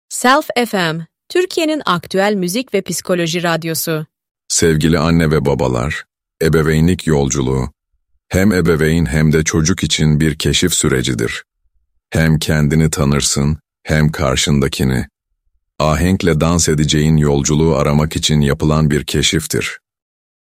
Self FM, Türkiye'nin aktüel müzik ve psikoloji radyosu. Sevgili anne ve babalar, ebeveynlik yolculuğu, hem ebeveyn hem de çocuk için bir keşif sürecidir. Hem kendini tanırsın, hem karşındakini. Ahenkle dans edeceğin yolculuğu aramak için yapılan bir keşiftir.